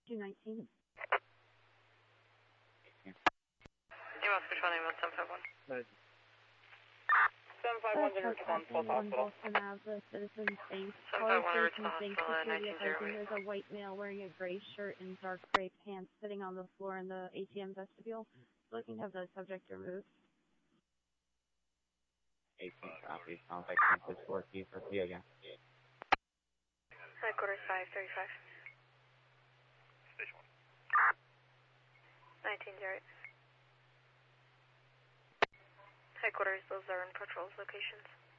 219. You must be trying about 751. 751's in response to hospital. Boston Ave, the citizen face. 751 Caller facing security advising there's a white male wearing a gray shirt and dark gray pants sitting on the floor in the ATM vestibule. Looking to have the subject removed. 18 copy. Contact census 4T for P again. Headquarters 535. Station 1908. Headquarters, those are in patrols locations.